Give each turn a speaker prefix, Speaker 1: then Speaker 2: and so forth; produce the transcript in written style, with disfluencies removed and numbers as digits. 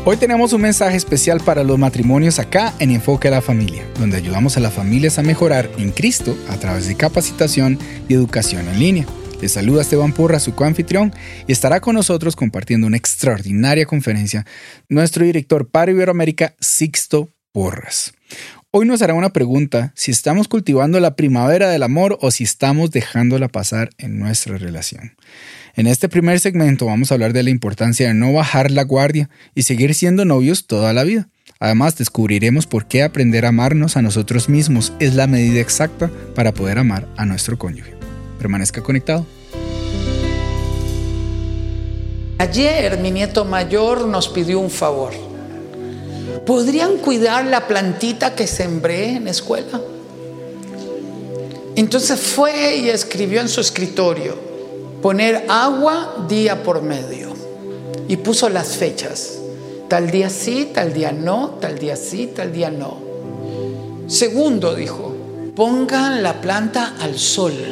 Speaker 1: Hoy tenemos un mensaje especial para los matrimonios acá en Enfoque a la Familia, donde ayudamos a las familias a mejorar en Cristo a través de capacitación y educación en línea. Les saluda Esteban Porras, su coanfitrión, y estará con nosotros compartiendo una extraordinaria conferencia nuestro director para Iberoamérica, Sixto Porras. Hoy nos hará una pregunta: si estamos cultivando la primavera del amor o si estamos dejándola pasar en nuestra relación. En este primer segmento vamos a hablar de la importancia de no bajar la guardia y seguir siendo novios toda la vida. Además, descubriremos por qué aprender a amarnos a nosotros mismos es la medida exacta para poder amar a nuestro cónyuge. Permanezca conectado.
Speaker 2: Ayer mi nieto mayor nos pidió un favor. ¿Podrían cuidar la plantita que sembré en la escuela? Entonces fue y escribió en su escritorio: poner agua día por medio. Y puso las fechas. Tal día sí, tal día no, tal día sí, tal día no. Segundo, dijo: pongan la planta al sol.